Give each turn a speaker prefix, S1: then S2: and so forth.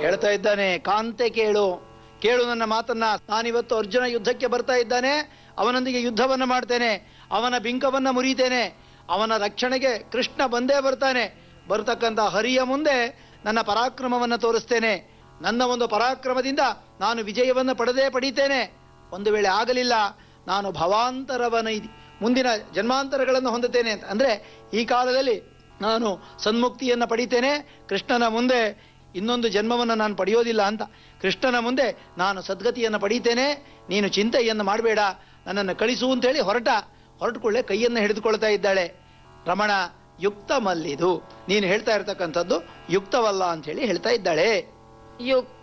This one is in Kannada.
S1: ಹೇಳ್ತಾ ಇದ್ದಾನೆ, ಕಾಂತೆ ಕೇಳು, ಕೇಳು ನನ್ನ ಮಾತನ್ನ. ನಾನಿವತ್ತು ಅರ್ಜುನ ಯುದ್ಧಕ್ಕೆ ಬರ್ತಾ ಇದ್ದಾನೆ, ಅವನೊಂದಿಗೆ ಯುದ್ಧವನ್ನ ಮಾಡ್ತೇನೆ, ಅವನ ಬಿಂಕವನ್ನ ಮುರಿತೇನೆ, ಅವನ ರಕ್ಷಣೆಗೆ ಕೃಷ್ಣ ಬಂದೇ ಬರ್ತಾನೆ. ಬರ್ತಕ್ಕಂಥ ಹರಿಯ ಮುಂದೆ ನನ್ನ ಪರಾಕ್ರಮವನ್ನು ತೋರಿಸ್ತೇನೆ. ನನ್ನ ಒಂದು ಪರಾಕ್ರಮದಿಂದ ನಾನು ವಿಜಯವನ್ನು ಪಡೀತೇನೆ. ಒಂದು ವೇಳೆ ಆಗಲಿಲ್ಲ, ನಾನು ಭವಾಂತರವನ ಮುಂದಿನ ಜನ್ಮಾಂತರಗಳನ್ನು ಹೊಂದುತ್ತೇನೆ ಅಂತ. ಅಂದ್ರೆ ಈ ಕಾಲದಲ್ಲಿ ನಾನು ಸನ್ಮುಕ್ತಿಯನ್ನು ಪಡಿತೇನೆ, ಕೃಷ್ಣನ ಮುಂದೆ ಇನ್ನೊಂದು ಜನ್ಮವನ್ನು ನಾನು ಪಡೆಯೋದಿಲ್ಲ ಅಂತ. ಕೃಷ್ಣನ ಮುಂದೆ ನಾನು ಸದ್ಗತಿಯನ್ನು ಪಡೀತೇನೆ, ನೀನು ಚಿಂತೆಯನ್ನು ಮಾಡಬೇಡ, ನನ್ನನ್ನು ಕಳಿಸು ಅಂತೇಳಿ ಹೊರಟುಕೊಳ್ಳೆ ಕೈಯನ್ನು ಹಿಡಿದುಕೊಳ್ತಾ ಇದ್ದಾಳೆ. ರಮಣ, ಯುಕ್ತ ಮಲ್ಲಿದು, ನೀನು ಹೇಳ್ತಾ ಇರ್ತಕ್ಕಂಥದ್ದು ಯುಕ್ತವಲ್ಲ ಅಂತ ಹೇಳಿ ಹೇಳ್ತಾ ಇದ್ದಾಳೆ.
S2: ಯುಕ್ತ